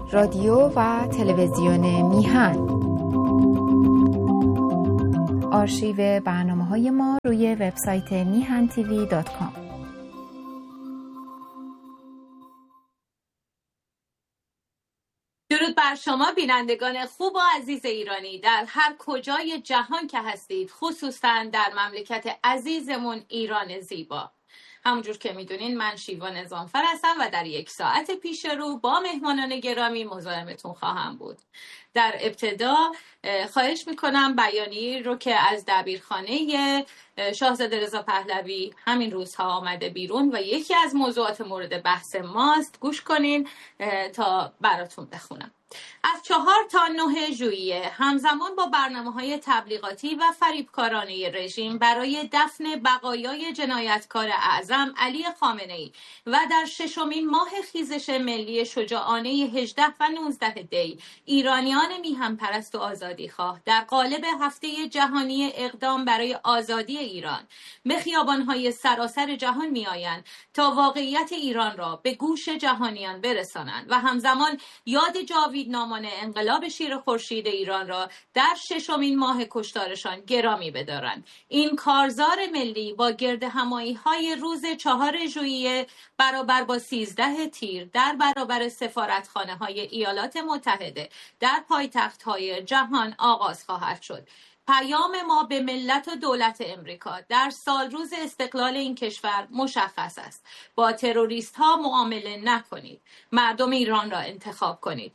رادیو و تلویزیون میهن. آرشیو برنامه‌های ما روی وبسایت mihan.tv.com. درود بر شما بینندگان خوب و عزیز ایرانی در هر کجای جهان که هستید، خصوصا در مملکت عزیزمون ایران زیبا. همونجور که میدونین من شیوا نظامفر هستم و در 1 ساعت پیش رو با مهمانان گرامی مزاحمتون خواهم بود. در ابتدا خواهش میکنم بیانیه‌ای رو که از دبیرخانه شاهزاده رضا پهلوی همین روزها آمده بیرون و یکی از موضوعات مورد بحث ماست گوش کنین تا براتون بخونم. از 4 تا 9 ژوئیه همزمان با برنامه‌های تبلیغاتی و فریبکارانه رژیم برای دفن بقایای جنایتکار اعظم علی خامنه‌ای و در 6مین ماه خیزش ملی شجاعانه 18 و 19 دی ایرانیان میهن پرست و آزادیخواه در قالب هفته جهانی اقدام برای آزادی ایران به خیابان‌های سراسر جهان می‌آیند تا واقعیت ایران را به گوش جهانیان برسانند و همزمان یاد جاویدنامان انقلاب شیر خورشید ایران را در 6مین ماه کشتارشان گرامی بدارند. این کارزار ملی با گردهمایی‌های روز 4 ژوئیه برابر با 13 تیر در برابر سفارتخانه‌های ایالات متحده در پایتخت‌های جهان آغاز خواهد شد. پیام ما به ملت و دولت امریکا در سال روز استقلال این کشور مشخص است. با تروریست ها معامله نکنید. مردم ایران را انتخاب کنید.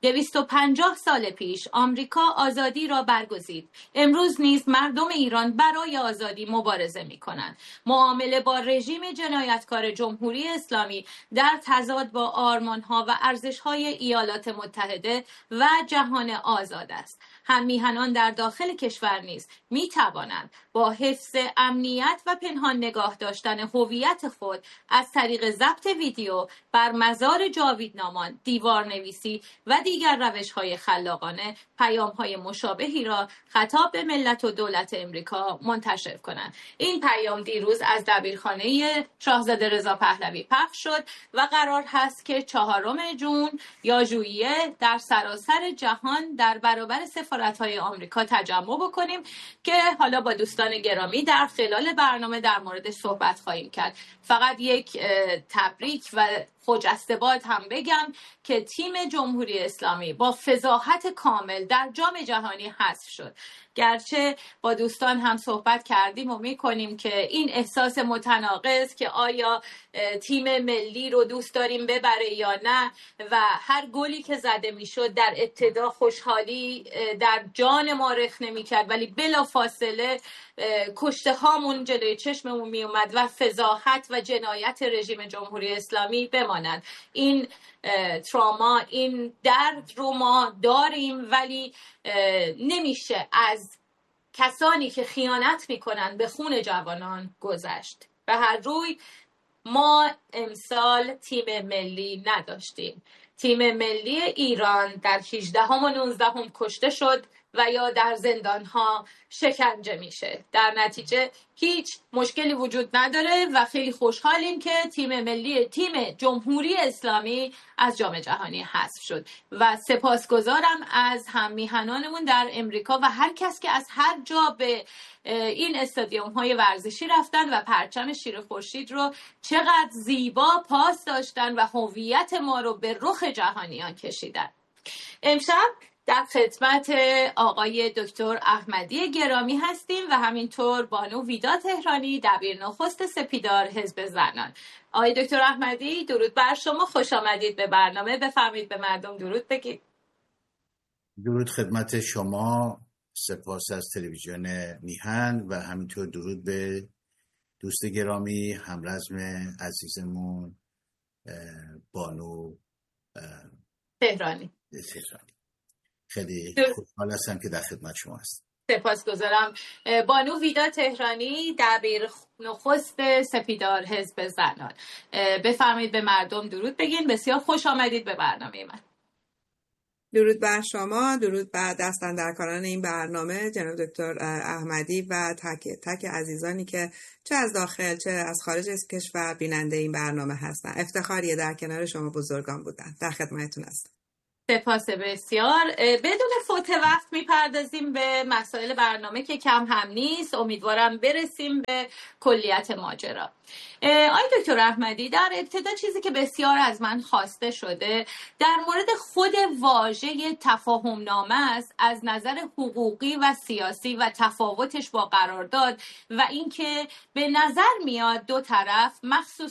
250 سال پیش آمریکا آزادی را برگزید. امروز نیز مردم ایران برای آزادی مبارزه می کنند. معامله با رژیم جنایتکار جمهوری اسلامی در تضاد با آرمان‌ها و ارزش‌های ایالات متحده و جهان آزاد است. هم میهنان در داخل کشور نیز می توانند با حفظ امنیت و پنهان نگاه داشتن هویت خود از طریق ضبط ویدیو بر مزار جاویدنامان، دیوارنویسی و دیگر روش‌های خلاقانه پیام‌های مشابهی را خطاب به ملت و دولت امریکا منتشر کنند. این پیام دیروز از دبیرخانه شاهزاده رضا پهلوی پخش شد و قرار هست که 4 ژوئیه یا ژوئیه در سراسر جهان در برابر سفارت‌های آمریکا تجمع بکنیم که حالا با دوستان گرامی در خلال برنامه در موردش صحبت خواهیم کرد. فقط یک تبریک و خجسته باد هم بگم که تیم جمهوری اسلامی با فضاحت کامل در جام جهانی حذف شد. گرچه با دوستان هم صحبت کردیم و می‌کنیم که این احساس متناقض که آیا تیم ملی رو دوست داریم ببره یا نه و هر گلی که زده میشد در ابتدا خوشحالی در جان ما رخ نمی‌کرد ولی بلافاصله کشته هامون جلوی چشممون می اومد و فضاحت و جنایت رژیم جمهوری اسلامی بماند. این تراما، این درد رو ما داریم ولی نمیشه از کسانی که خیانت میکنن به خون جوانان گذشت. به هر روی ما امسال تیم ملی نداشتیم. تیم ملی ایران در 18 و 19 کشته شد و یا در زندان‌ها شکنجه میشه. در نتیجه هیچ مشکلی وجود نداره و خیلی خوشحالیم که تیم جمهوری اسلامی از جام جهانی حذف شد و سپاسگزارم از هم میهنانمون در امریکا و هر کس که از هر جا به این استادیوم‌های ورزشی رفتن و پرچم شیر خورشید رو چقدر زیبا پاس داشتن و هویت ما رو به رخ جهانیان کشیدن. امشب در خدمت آقای دکتر احمدی گرامی هستیم و همینطور بانو ویدا تهرانی دبیر نخست سپیدار حزب زنان. آقای دکتر احمدی درود بر شما، خوش آمدید به برنامه. بفرمایید به مردم درود بگید. درود خدمت شما، سپاس از تلویزیون میهن و همینطور درود به دوست گرامی همرزم عزیزمون بانو تهرانی. خیلی خوشحال هستم که در خدمت شما هستم. سپاسگزارم. بانو ویدا تهرانی دبیر نخست سپیدار حزب زنان، بفرمایید به مردم درود بگین. بسیار خوش آمدید به برنامه من. درود بر شما، درود بر دستاندرکاران این برنامه جناب دکتر احمدی و تک عزیزانی که چه از داخل چه از خارج از کشور بیننده این برنامه هستن. افتخاریه در کنار شما بزرگان بودن. در خدمتتون هستم. سپاس بسیار. بدون فوت وقت میپردازیم به مسائل برنامه که کم هم نیست. امیدوارم برسیم به کلیت ماجرا. آقای دکتر احمدی، در ابتدا چیزی که بسیار از من خواسته شده در مورد خود واژه تفاهم نامه است، از نظر حقوقی و سیاسی و تفاوتش با قرارداد، و اینکه به نظر میاد دو طرف مخصوص